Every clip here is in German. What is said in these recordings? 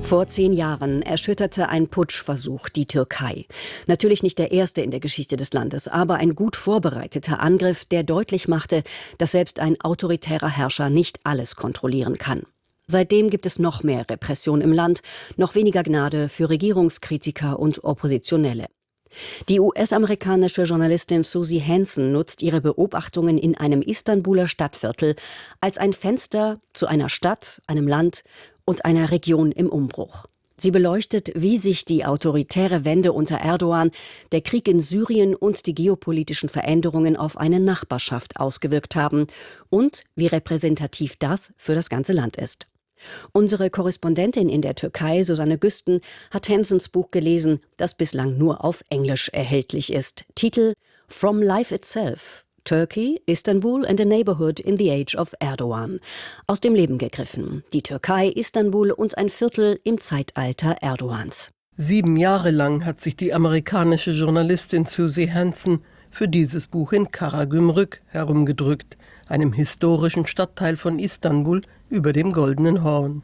Vor 10 Jahren erschütterte ein Putschversuch die Türkei. Natürlich nicht der erste in der Geschichte des Landes, aber ein gut vorbereiteter Angriff, der deutlich machte, dass selbst ein autoritärer Herrscher nicht alles kontrollieren kann. Seitdem gibt es noch mehr Repression im Land, noch weniger Gnade für Regierungskritiker und Oppositionelle. Die US-amerikanische Journalistin Susie Hansen nutzt ihre Beobachtungen in einem Istanbuler Stadtviertel als ein Fenster zu einer Stadt, einem Land und einer Region im Umbruch. Sie beleuchtet, wie sich die autoritäre Wende unter Erdogan, der Krieg in Syrien und die geopolitischen Veränderungen auf eine Nachbarschaft ausgewirkt haben und wie repräsentativ das für das ganze Land ist. Unsere Korrespondentin in der Türkei, Susanne Güsten, hat Hansens Buch gelesen, das bislang nur auf Englisch erhältlich ist. Titel From Life Itself: Turkey, Istanbul and a Neighborhood in the Age of Erdogan. Aus dem Leben gegriffen. Die Türkei, Istanbul und ein Viertel im Zeitalter Erdogans. 7 Jahre lang hat sich die amerikanische Journalistin Susie Hansen für dieses Buch in Karagümrük herumgedrückt, einem historischen Stadtteil von Istanbul über dem Goldenen Horn.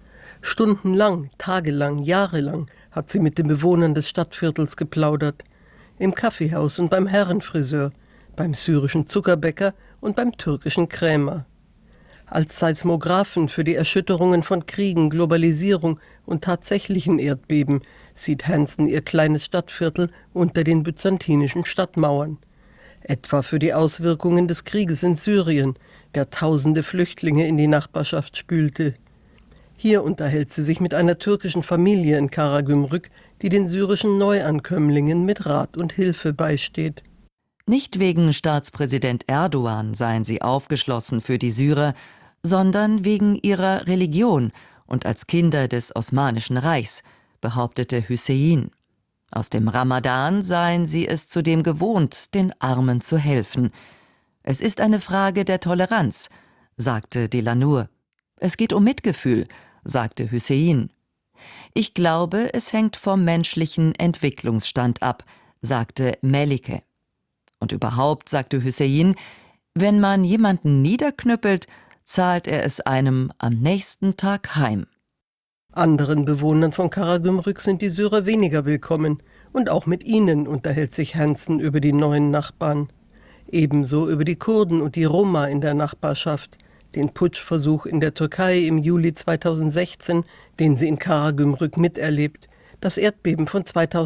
Stundenlang, tagelang, jahrelang hat sie mit den Bewohnern des Stadtviertels geplaudert. Im Kaffeehaus und beim Herrenfriseur, beim syrischen Zuckerbäcker und beim türkischen Krämer. Als Seismographen für die Erschütterungen von Kriegen, Globalisierung und tatsächlichen Erdbeben sieht Hansen ihr kleines Stadtviertel unter den byzantinischen Stadtmauern. Etwa für die Auswirkungen des Krieges in Syrien, der tausende Flüchtlinge in die Nachbarschaft spülte. Hier unterhält sie sich mit einer türkischen Familie in Karagümrük, die den syrischen Neuankömmlingen mit Rat und Hilfe beisteht. Nicht wegen Staatspräsident Erdogan seien sie aufgeschlossen für die Syrer, sondern wegen ihrer Religion und als Kinder des Osmanischen Reichs, behauptete Hüseyin. Aus dem Ramadan seien sie es zudem gewohnt, den Armen zu helfen. Es ist eine Frage der Toleranz, sagte Delannour. Es geht um Mitgefühl, sagte Hüseyin. Ich glaube, es hängt vom menschlichen Entwicklungsstand ab, sagte Melike. Und überhaupt, sagte Hüseyin, wenn man jemanden niederknüppelt, zahlt er es einem am nächsten Tag heim. Anderen Bewohnern von Karagümrük sind die Syrer weniger willkommen, und auch mit ihnen unterhält sich Hansen über die neuen Nachbarn. Ebenso über die Kurden und die Roma in der Nachbarschaft, den Putschversuch in der Türkei im Juli 2016, den sie in Karagümrük miterlebt, das Erdbeben von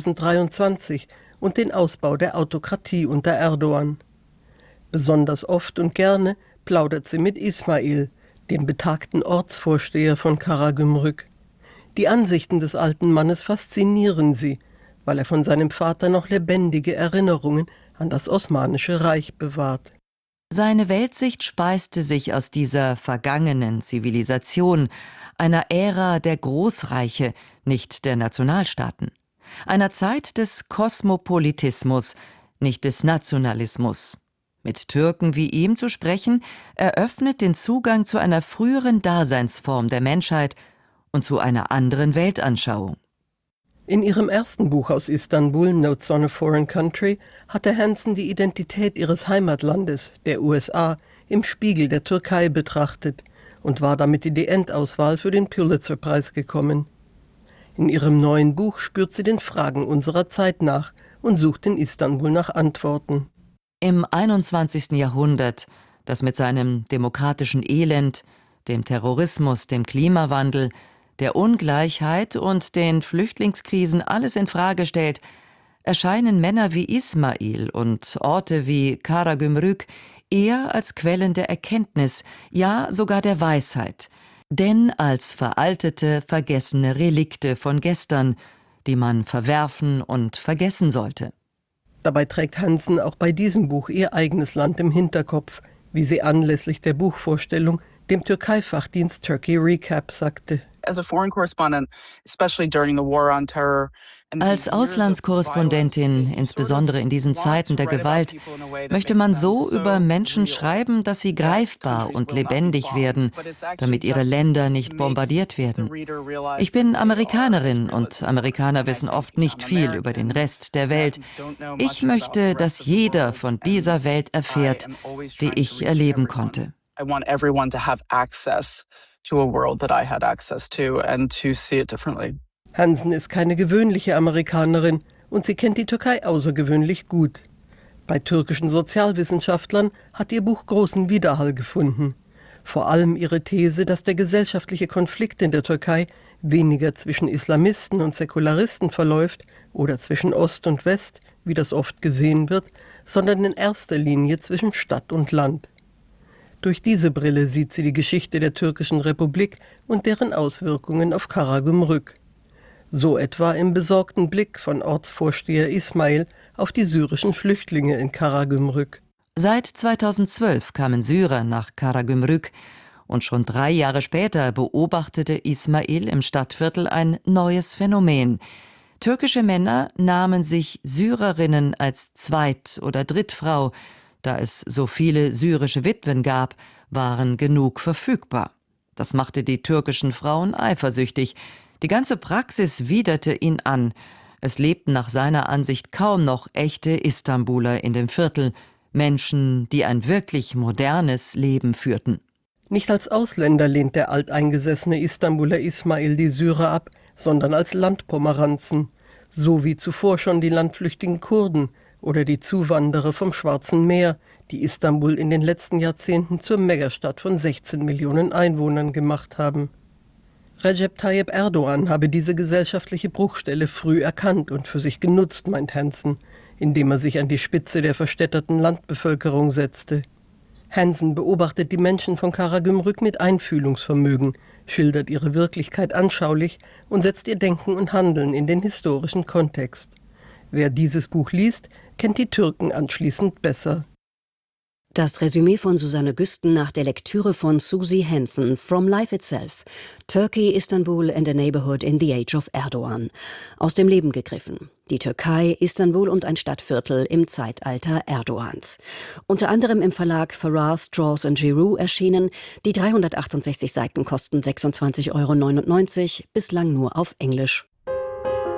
2023 und den Ausbau der Autokratie unter Erdogan. Besonders oft und gerne plaudert sie mit Ismail, dem betagten Ortsvorsteher von Karagümrük. Die Ansichten des alten Mannes faszinieren sie, weil er von seinem Vater noch lebendige Erinnerungen an das Osmanische Reich bewahrt. Seine Weltsicht speiste sich aus dieser vergangenen Zivilisation, einer Ära der Großreiche, nicht der Nationalstaaten, einer Zeit des Kosmopolitismus, nicht des Nationalismus. Mit Türken wie ihm zu sprechen, eröffnet den Zugang zu einer früheren Daseinsform der Menschheit und zu einer anderen Weltanschauung. In ihrem ersten Buch aus Istanbul, Notes on a Foreign Country, hatte Hansen die Identität ihres Heimatlandes, der USA, im Spiegel der Türkei betrachtet und war damit in die Endauswahl für den Pulitzer-Preis gekommen. In ihrem neuen Buch spürt sie den Fragen unserer Zeit nach und sucht in Istanbul nach Antworten. Im 21. Jahrhundert, das mit seinem demokratischen Elend, dem Terrorismus, dem Klimawandel, der Ungleichheit und den Flüchtlingskrisen alles in Frage stellt, erscheinen Männer wie Ismail und Orte wie Karagümrük eher als Quellen der Erkenntnis, ja sogar der Weisheit, denn als veraltete, vergessene Relikte von gestern, die man verwerfen und vergessen sollte. Dabei trägt Hansen auch bei diesem Buch ihr eigenes Land im Hinterkopf, wie sie anlässlich der Buchvorstellung dem Türkei-Fachdienst Turkey Recap sagte. Als Auslandskorrespondentin, insbesondere in diesen Zeiten der Gewalt, möchte man so über Menschen schreiben, dass sie greifbar und lebendig werden, damit ihre Länder nicht bombardiert werden. Ich bin Amerikanerin und Amerikaner wissen oft nicht viel über den Rest der Welt. Ich möchte, dass jeder von dieser Welt erfährt, die ich erleben konnte. to a world that I had access to and to see it differently. Hansen ist keine gewöhnliche Amerikanerin und sie kennt die Türkei außergewöhnlich gut. Bei türkischen Sozialwissenschaftlern hat ihr Buch großen Widerhall gefunden. Vor allem ihre These, dass der gesellschaftliche Konflikt in der Türkei weniger zwischen Islamisten und Säkularisten verläuft oder zwischen Ost und West, wie das oft gesehen wird, sondern in erster Linie zwischen Stadt und Land. Durch diese Brille sieht sie die Geschichte der türkischen Republik und deren Auswirkungen auf Karagümrük. So etwa im besorgten Blick von Ortsvorsteher Ismail auf die syrischen Flüchtlinge in Karagümrük. Seit 2012 kamen Syrer nach Karagümrük und schon 3 Jahre später beobachtete Ismail im Stadtviertel ein neues Phänomen. Türkische Männer nahmen sich Syrerinnen als Zweit- oder Drittfrau. Da es so viele syrische Witwen gab, waren genug verfügbar. Das machte die türkischen Frauen eifersüchtig. Die ganze Praxis widerte ihn an. Es lebten nach seiner Ansicht kaum noch echte Istanbuler in dem Viertel, Menschen, die ein wirklich modernes Leben führten. Nicht als Ausländer lehnt der alteingesessene Istanbuler Ismail die Syrer ab, sondern als Landpomeranzen, so wie zuvor schon die landflüchtigen Kurden oder die Zuwanderer vom Schwarzen Meer, die Istanbul in den letzten Jahrzehnten zur Megastadt von 16 Millionen Einwohnern gemacht haben. Recep Tayyip Erdogan habe diese gesellschaftliche Bruchstelle früh erkannt und für sich genutzt, meint Hansen, indem er sich an die Spitze der verstädterten Landbevölkerung setzte. Hansen beobachtet die Menschen von Karagümrük mit Einfühlungsvermögen, schildert ihre Wirklichkeit anschaulich und setzt ihr Denken und Handeln in den historischen Kontext. Wer dieses Buch liest, kennt die Türken anschließend besser. Das Resümee von Susanne Güsten nach der Lektüre von Susie Hansen, From Life Itself, Turkey, Istanbul and a Neighborhood in the Age of Erdogan. Aus dem Leben gegriffen. Die Türkei, Istanbul und ein Stadtviertel im Zeitalter Erdogans. Unter anderem im Verlag Farrar, Straus & Giroux erschienen. Die 368 Seiten kosten 26,99 €, bislang nur auf Englisch.